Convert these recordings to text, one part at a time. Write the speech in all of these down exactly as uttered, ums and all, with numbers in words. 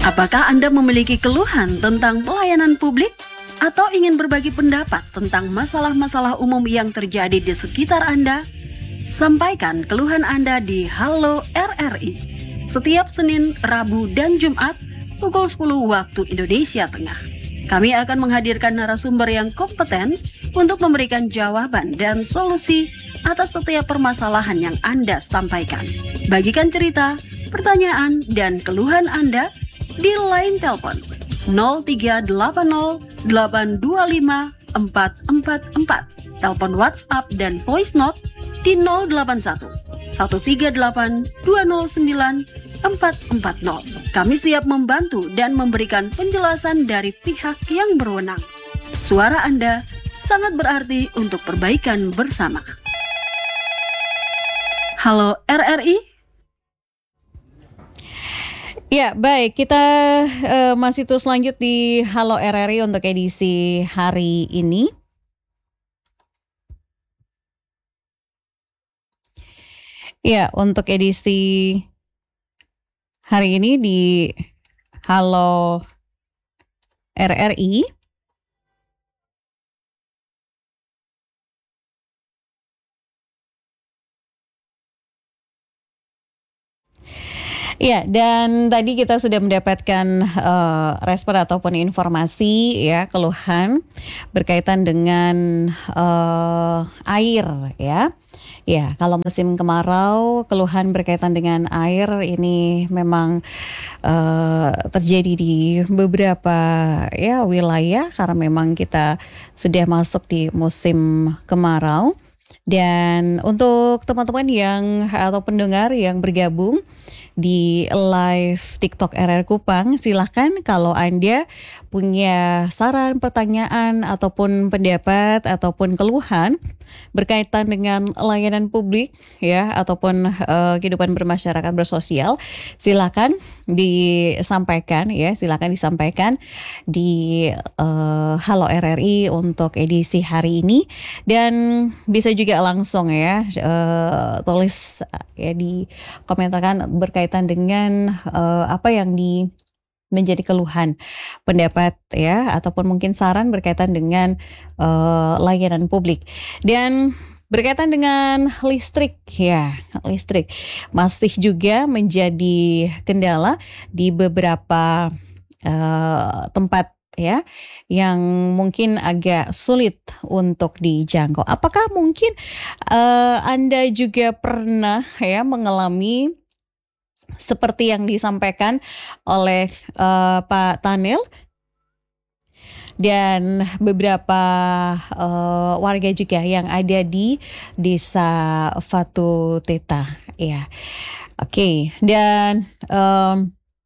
Apakah Anda memiliki keluhan tentang pelayanan publik? Atau ingin berbagi pendapat tentang masalah-masalah umum yang terjadi di sekitar Anda? Sampaikan keluhan Anda di Halo R R I setiap Senin, Rabu, dan Jumat pukul sepuluh waktu Indonesia Tengah. Kami akan menghadirkan narasumber yang kompeten untuk memberikan jawaban dan solusi atas setiap permasalahan yang Anda sampaikan. Bagikan cerita, pertanyaan, dan keluhan Anda di line telepon nol tiga delapan nol delapan dua lima empat empat empat, telepon WhatsApp dan voice note di nol delapan satu satu tiga delapan dua nol sembilan empat empat nol. Kami siap membantu dan memberikan penjelasan dari pihak yang berwenang. Suara Anda sangat berarti untuk perbaikan bersama. Halo R R I. Ya, baik. Kita uh, masih terus lanjut di Halo R R I untuk edisi hari ini. Ya, untuk edisi hari ini di Halo R R I. Ya, dan tadi kita sudah mendapatkan uh, respon ataupun informasi ya, keluhan berkaitan dengan uh, air ya. Ya, kalau musim kemarau, keluhan berkaitan dengan air ini memang uh, terjadi di beberapa ya wilayah karena memang kita sudah masuk di musim kemarau. Dan untuk teman-teman yang atau pendengar yang bergabung di live TikTok R R Kupang, silahkan kalau Anda punya saran, pertanyaan, ataupun pendapat, ataupun keluhan berkaitan dengan layanan publik ya, ataupun uh, kehidupan bermasyarakat bersosial, silakan disampaikan ya, silakan disampaikan di uh, Halo R R I untuk edisi hari ini, dan bisa juga langsung ya uh, tulis ya di komentarkan berkaitan dengan uh, apa yang di menjadi keluhan, pendapat ya, ataupun mungkin saran berkaitan dengan uh, layanan publik. Dan berkaitan dengan listrik ya, listrik masih juga menjadi kendala di beberapa uh, tempat ya yang mungkin agak sulit untuk dijangkau. Apakah mungkin uh, Anda juga pernah ya mengalami seperti yang disampaikan oleh uh, Pak Tanil dan beberapa uh, warga juga yang ada di Desa Fatu Teta ya. Oke, okay. Dan um,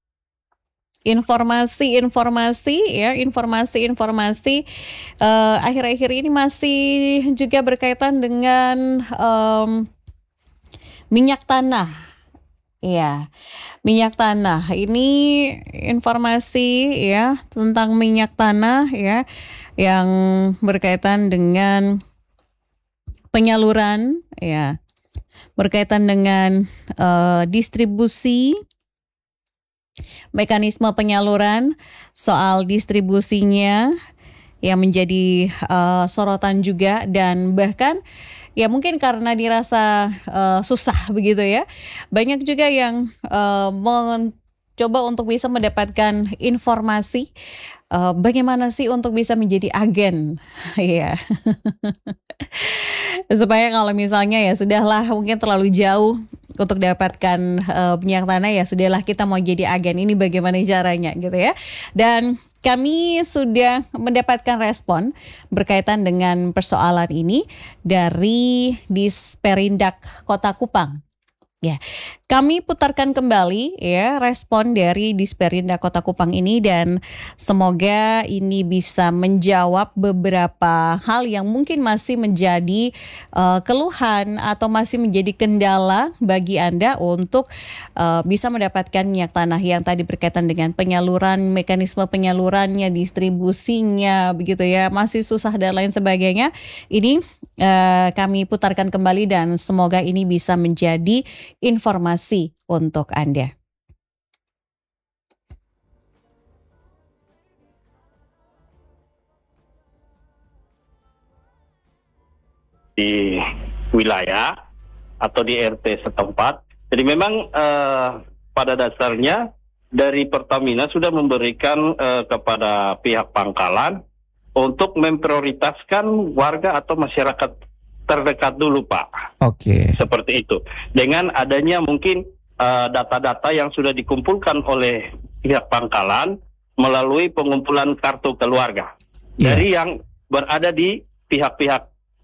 informasi-informasi ya, informasi-informasi uh, akhir-akhir ini masih juga berkaitan dengan um, minyak tanah. Ya, minyak tanah. Ini informasi ya tentang minyak tanah ya yang berkaitan dengan penyaluran ya, berkaitan dengan uh, distribusi, mekanisme penyaluran, soal distribusinya yang menjadi uh, sorotan juga, dan bahkan ya mungkin karena dirasa uh, susah begitu ya, banyak juga yang uh, mencoba untuk bisa mendapatkan informasi uh, bagaimana sih untuk bisa menjadi agen ya. Supaya kalau misalnya ya sudahlah mungkin terlalu jauh untuk dapatkan uh, minyak tanah, ya sudahlah kita mau jadi agen, ini bagaimana caranya gitu ya. Dan kami sudah mendapatkan respon berkaitan dengan persoalan ini dari Disperindak Kota Kupang. Ya, kami putarkan kembali ya respon dari Disperindak Kota Kupang ini, dan semoga ini bisa menjawab beberapa hal yang mungkin masih menjadi uh, keluhan atau masih menjadi kendala bagi Anda untuk uh, bisa mendapatkan minyak tanah yang tadi berkaitan dengan penyaluran, mekanisme penyalurannya, distribusinya begitu ya, masih susah dan lain sebagainya. Ini uh, kami putarkan kembali dan semoga ini bisa menjadi informasi untuk Anda. di wilayah atau di R T setempat. Jadi memang uh, pada dasarnya dari Pertamina sudah memberikan uh, kepada pihak pangkalan untuk memprioritaskan warga atau masyarakat terdekat dulu, Pak. Oke. Seperti itu. Dengan adanya mungkin uh, data-data yang sudah dikumpulkan oleh pihak pangkalan melalui pengumpulan kartu keluarga Iya. dari yang berada di pihak-pihak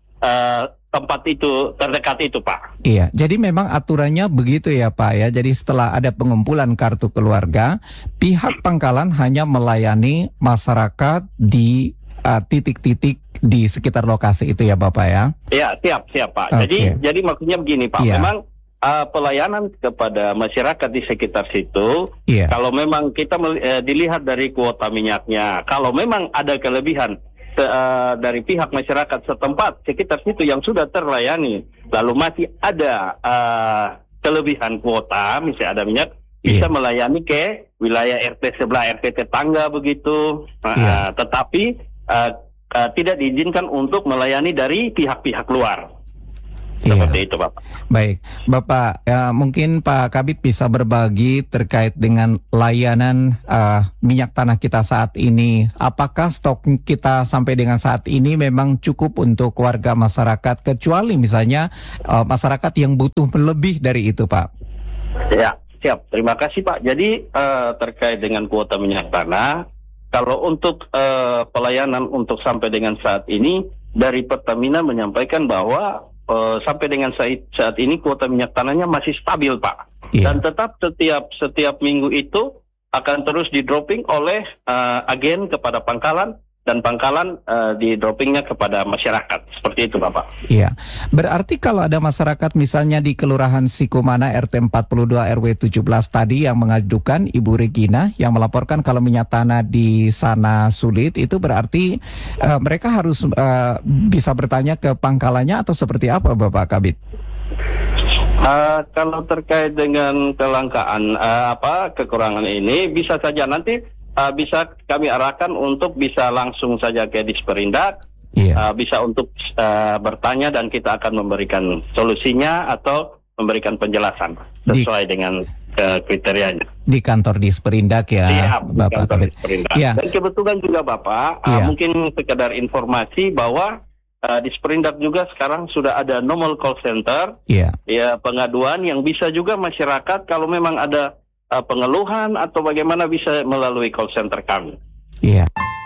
uh, tempat itu terdekat itu, Pak. Iya, jadi memang aturannya begitu ya Pak ya. Jadi setelah ada pengumpulan kartu keluarga, pihak pangkalan hanya melayani masyarakat di uh, titik-titik di sekitar lokasi itu ya Bapak ya. Iya, siap, siap Pak. Oke. Jadi jadi maksudnya begini Pak, Iya. memang uh, pelayanan kepada masyarakat di sekitar situ, Iya. kalau memang kita mel- eh, dilihat dari kuota minyaknya, kalau memang ada kelebihan se- eh, dari pihak masyarakat setempat sekitar situ yang sudah terlayani, lalu masih ada eh, kelebihan kuota, misalnya ada minyak, bisa Iya. melayani ke wilayah R T sebelah, R T tetangga begitu. Nah, Iya. eh, tetapi eh, eh, tidak diizinkan untuk melayani dari pihak-pihak luar. Iya. Seperti itu, Bapak. Baik, Bapak, ya, mungkin Pak Kabid bisa berbagi terkait dengan layanan uh, minyak tanah kita saat ini. Apakah stok kita sampai dengan saat ini memang cukup untuk warga masyarakat, kecuali misalnya uh, masyarakat yang butuh lebih dari itu, Pak? Ya, siap. Terima kasih, Pak. Jadi eh, terkait dengan kuota minyak tanah, kalau untuk eh, pelayanan untuk sampai dengan saat ini, dari Pertamina menyampaikan bahwa Uh, sampai dengan saat, saat ini kuota minyak tanahnya masih stabil, Pak. Iya. Dan tetap setiap setiap minggu itu akan terus di dropping oleh uh, agen kepada pangkalan, dan pangkalan uh, di droppingnya kepada masyarakat. Seperti itu, Bapak. Iya, berarti kalau ada masyarakat misalnya di Kelurahan Sikumana R T empat puluh dua R W tujuh belas tadi yang mengajukan Ibu Regina yang melaporkan kalau minyak tanah di sana sulit, itu berarti uh, mereka harus uh, bisa bertanya ke pangkalannya atau seperti apa Bapak Kabid? Uh, kalau terkait dengan kelangkaan uh, apa kekurangan ini, bisa saja nanti Uh, bisa kami arahkan untuk bisa langsung saja ke Disperindak, Iya. uh, bisa untuk uh, bertanya dan kita akan memberikan solusinya atau memberikan penjelasan sesuai di, dengan uh, kriterianya. Di kantor Disperindak ya, Siap, Bapak kantor Kabid. Disperindak. Iya. Dan kebetulan juga Bapak, uh, Iya. mungkin sekedar informasi bahwa uh, Disperindak juga sekarang sudah ada normal call center, Iya. ya pengaduan yang bisa juga masyarakat kalau memang ada Uh, pengeluhan atau bagaimana bisa melalui call center kami. Iya.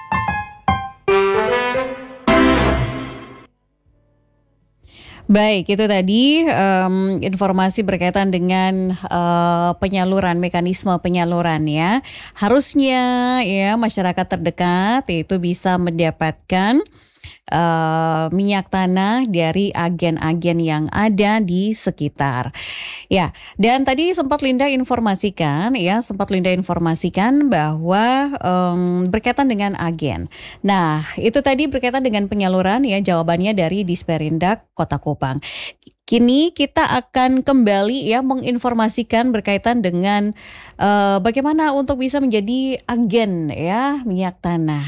Baik, itu tadi um, informasi berkaitan dengan uh, penyaluran, mekanisme penyaluran ya. Harusnya ya masyarakat terdekat itu bisa mendapatkan Uh, minyak tanah dari agen-agen yang ada di sekitar. Ya, dan tadi sempat Linda informasikan ya, sempat Linda informasikan bahwa um, berkaitan dengan agen. Nah, itu tadi berkaitan dengan penyaluran ya, jawabannya dari Disperindak Kota Kupang. Kini kita akan kembali ya menginformasikan berkaitan dengan uh, bagaimana untuk bisa menjadi agen ya minyak tanah.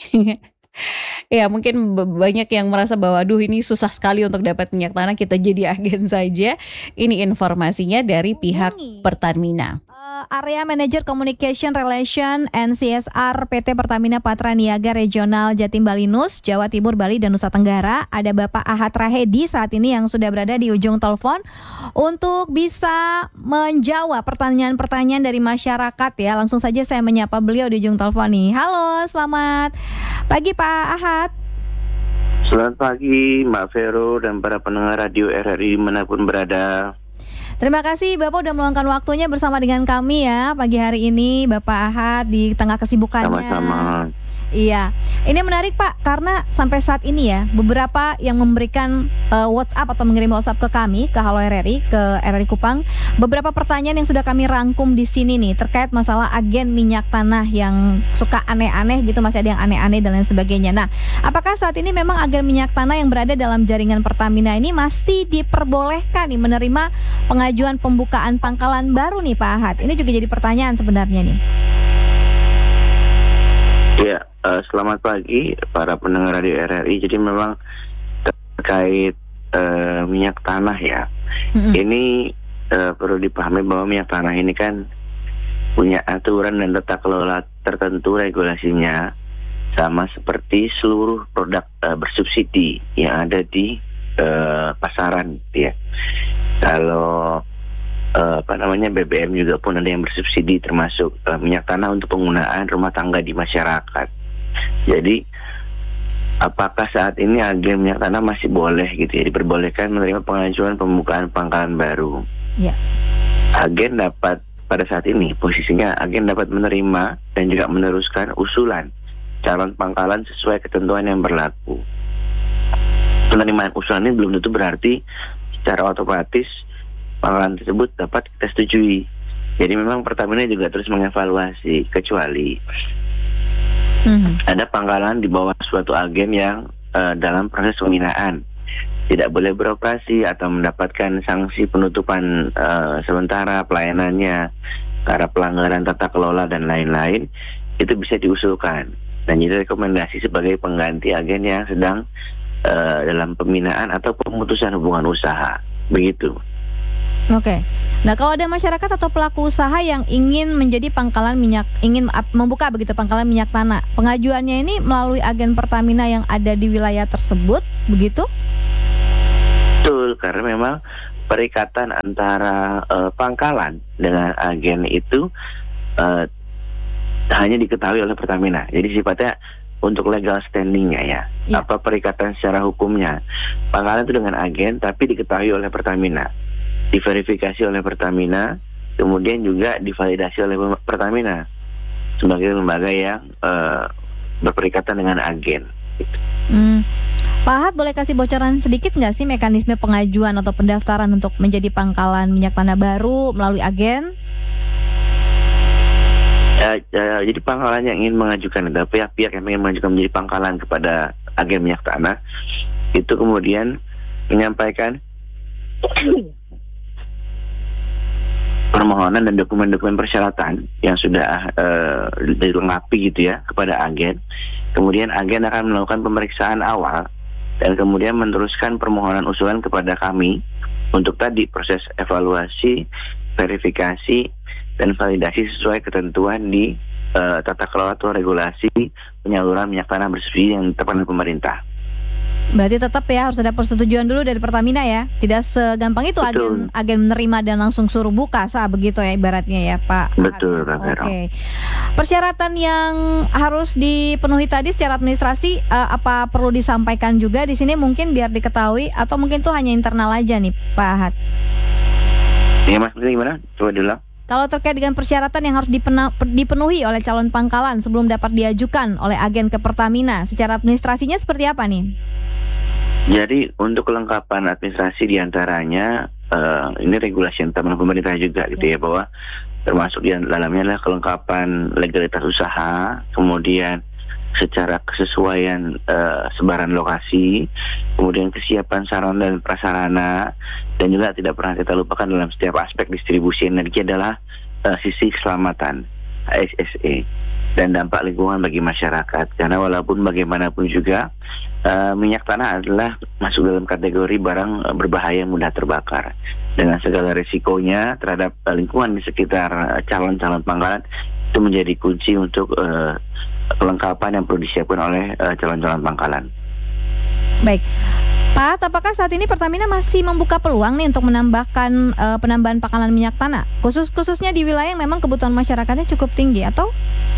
Ya mungkin banyak yang merasa bahwa aduh ini susah sekali untuk dapat minyak tanah, kita jadi agen saja. Ini informasinya dari pihak Pertamina. Area Manager Communication Relation and C S R P T Pertamina Patra Niaga Regional Jatim Balinus, Jawa Timur, Bali, dan Nusa Tenggara. Ada Bapak Ahad Rahedi saat ini yang sudah berada di ujung telepon untuk bisa menjawab pertanyaan-pertanyaan dari masyarakat ya. Langsung saja saya menyapa beliau di ujung telepon nih. Halo, selamat pagi Pak Ahad. Selamat pagi Mbak Vero dan para pendengar radio R R I manapun berada. Terima kasih Bapak udah meluangkan waktunya bersama dengan kami ya pagi hari ini Bapak Ahad di tengah kesibukannya. Sama-sama. Iya, ini menarik Pak karena sampai saat ini ya beberapa yang memberikan uh, WhatsApp atau mengirim WhatsApp ke kami ke Halo R R I, ke R R I Kupang, beberapa pertanyaan yang sudah kami rangkum di sini nih terkait masalah agen minyak tanah yang suka aneh-aneh gitu, masih ada yang aneh-aneh dan lain sebagainya. Nah, apakah saat ini memang agen minyak tanah yang berada dalam jaringan Pertamina ini masih diperbolehkan nih menerima pengajuan pembukaan pangkalan baru nih Pak Ahad? Ini juga jadi pertanyaan sebenarnya nih. Ya, uh, selamat pagi para pendengar radio R R I. Jadi memang terkait uh, minyak tanah ya, Mm-mm. ini uh, perlu dipahami bahwa minyak tanah ini kan punya aturan dan tata kelola tertentu regulasinya, sama seperti seluruh produk uh, bersubsidi yang ada di uh, pasaran, ya. Kalau uh, apa namanya B B M juga pun ada yang bersubsidi, termasuk uh, minyak tanah untuk penggunaan rumah tangga di masyarakat. Jadi apakah saat ini agen minyak tanah masih boleh gitu ya, diperbolehkan menerima pengajuan pembukaan pangkalan baru? Ya. Agen dapat pada saat ini posisinya agen dapat menerima dan juga meneruskan usulan calon pangkalan sesuai ketentuan yang berlaku. Penerimaan usulan ini belum tentu berarti secara otomatis pangkalan tersebut dapat kita setujui. Jadi memang Pertamina juga terus mengevaluasi, kecuali Mhm. ada pangkalan di bawah suatu agen yang uh, dalam proses pembinaan, tidak boleh beroperasi atau mendapatkan sanksi penutupan uh, sementara pelayanannya karena pelanggaran tata kelola dan lain-lain, itu bisa diusulkan dan jadi rekomendasi sebagai pengganti agen yang sedang uh, dalam pembinaan atau pemutusan hubungan usaha, begitu. Oke. Nah, kalau ada masyarakat atau pelaku usaha yang ingin menjadi pangkalan minyak, ingin ap- membuka begitu pangkalan minyak tanah, pengajuannya ini melalui agen Pertamina yang ada di wilayah tersebut, begitu? Betul, karena memang perikatan antara uh, pangkalan dengan agen itu uh, hanya diketahui oleh Pertamina. Jadi sifatnya untuk legal standingnya ya, Ya. apa perikatan secara hukumnya. Pangkalan itu dengan agen tapi diketahui oleh Pertamina, diverifikasi oleh Pertamina, kemudian juga divalidasi oleh Pertamina sebagai lembaga yang uh, berperikatan dengan agen. Hmm. Pak Ahad, boleh kasih bocoran sedikit nggak sih mekanisme pengajuan atau pendaftaran untuk menjadi pangkalan minyak tanah baru melalui agen? Uh, uh, jadi pangkalan yang ingin mengajukan atau pihak-pihak yang ingin mengajukan menjadi pangkalan kepada agen minyak tanah itu kemudian menyampaikan permohonan dan dokumen-dokumen persyaratan yang sudah uh, dilengkapi gitu ya kepada agen. Kemudian agen akan melakukan pemeriksaan awal dan kemudian meneruskan permohonan usulan kepada kami untuk tadi proses evaluasi, verifikasi, dan validasi sesuai ketentuan di uh, tata kelola atau regulasi penyaluran minyak tanah bersubsidi yang ditetapkan oleh pemerintah. Berarti tetap ya harus ada persetujuan dulu dari Pertamina ya. Tidak segampang itu agen Betul. agen menerima dan langsung suruh buka sah begitu ya ibaratnya ya Pak. Betul, Pak Vero. Oke. Persyaratan yang harus dipenuhi tadi secara administrasi eh, apa perlu disampaikan juga di sini mungkin biar diketahui atau mungkin itu hanya internal aja nih Pak Ahad? Ya Mas, gimana? Coba diulang. Kalau terkait dengan persyaratan yang harus dipena- dipenuhi oleh calon pangkalan sebelum dapat diajukan oleh agen ke Pertamina, secara administrasinya seperti apa nih? Jadi untuk kelengkapan administrasi diantaranya uh, ini regulasi yang teman pemerintah juga gitu ya, bahwa termasuk di dalamnya adalah kelengkapan legalitas usaha, kemudian secara kesesuaian uh, sebaran lokasi, kemudian kesiapan sarana dan prasarana, dan juga tidak pernah kita lupakan dalam setiap aspek distribusi energi adalah uh, sisi keselamatan H S S E dan dampak lingkungan bagi masyarakat. Karena walaupun bagaimanapun juga uh, minyak tanah adalah masuk dalam kategori barang uh, berbahaya mudah terbakar dengan segala risikonya terhadap uh, lingkungan di sekitar uh, calon-calon pangkalan, itu menjadi kunci untuk uh, kelengkapan yang perlu disiapkan oleh uh, calon-calon pangkalan. Baik, Pak, apakah saat ini Pertamina masih membuka peluang nih untuk menambahkan uh, penambahan pangkalan minyak tanah, khusus khususnya di wilayah yang memang kebutuhan masyarakatnya cukup tinggi, atau?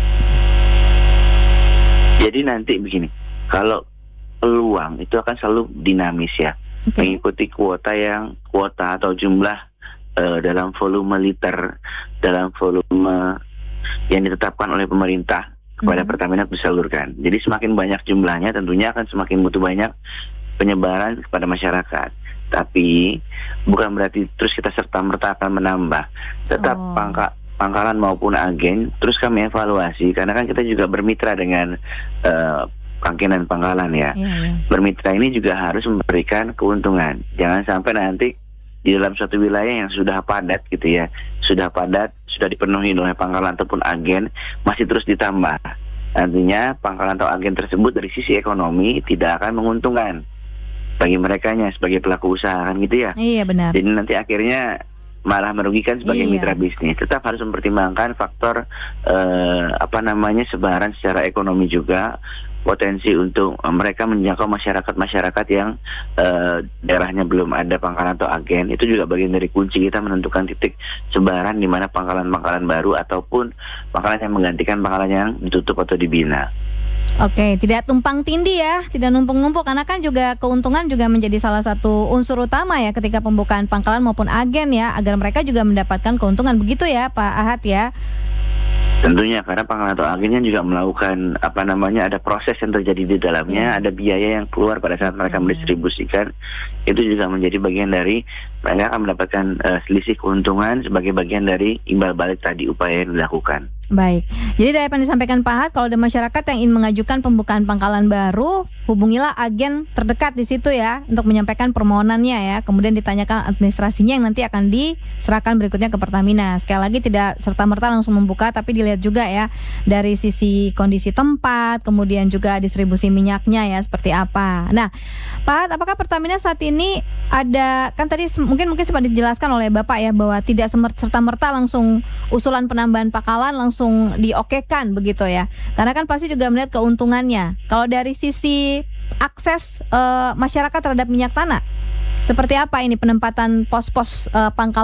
Jadi nanti begini, kalau peluang itu akan selalu dinamis ya, Okay. mengikuti kuota yang kuota atau jumlah uh, dalam volume liter, dalam volume yang ditetapkan oleh pemerintah kepada Mhm. Pertamina disalurkan. Jadi semakin banyak jumlahnya tentunya akan semakin butuh banyak penyebaran kepada masyarakat. Tapi bukan berarti terus kita serta-merta akan menambah. Tetap Oh. pangka, pangkalan maupun agen terus kami evaluasi, karena kan kita juga bermitra dengan uh, rangkaian pangkalan ya. Iya, iya. Bermitra ini juga harus memberikan keuntungan. Jangan sampai nanti di dalam suatu wilayah yang sudah padat gitu ya, sudah padat, sudah dipenuhi oleh pangkalan ataupun agen, masih terus ditambah. Artinya pangkalan atau agen tersebut dari sisi ekonomi tidak akan menguntungkan. bagi merekanya sebagai pelaku usaha kan gitu ya. Iya benar. Jadi nanti akhirnya malah merugikan sebagai Iya. mitra bisnis. Tetap harus mempertimbangkan faktor eh, apa namanya sebaran secara ekonomi juga, potensi untuk eh, mereka menjangkau masyarakat-masyarakat yang eh, daerahnya belum ada pangkalan atau agen. Itu juga bagian dari kunci kita menentukan titik sebaran di mana pangkalan-pangkalan baru ataupun pangkalan yang menggantikan pangkalan yang ditutup atau dibina. Oke, tidak tumpang tindih ya, tidak numpuk-numpuk, karena kan juga keuntungan juga menjadi salah satu unsur utama ya ketika pembukaan pangkalan maupun agen ya, agar mereka juga mendapatkan keuntungan, begitu ya Pak Ahad ya. Tentunya karena pangkalan atau agennya juga melakukan apa namanya ada proses yang terjadi di dalamnya, Ya. ada biaya yang keluar pada saat mereka mendistribusikan. Itu juga menjadi bagian dari mereka akan mendapatkan uh, selisih keuntungan sebagai bagian dari imbal balik tadi upaya yang dilakukan. Baik, jadi dari apa yang disampaikan Pak Ahad, kalau ada masyarakat yang ingin mengajukan pembukaan pangkalan baru, hubungilah agen terdekat di situ ya untuk menyampaikan permohonannya ya. Kemudian ditanyakan administrasinya yang nanti akan diserahkan berikutnya ke Pertamina. Sekali lagi tidak serta-merta langsung membuka, tapi dilihat juga ya dari sisi kondisi tempat, kemudian juga distribusi minyaknya ya seperti apa. Nah, Pak Ahad, apakah Pertamina saat ini ada, kan tadi mungkin mungkin sempat dijelaskan oleh Bapak ya bahwa tidak serta-merta langsung usulan penambahan pangkalan langsung diokekan begitu ya. Karena kan pasti juga melihat keuntungannya. Kalau dari sisi akses e, masyarakat terhadap minyak tanah, seperti apa ini penempatan pos-pos e, pangkalan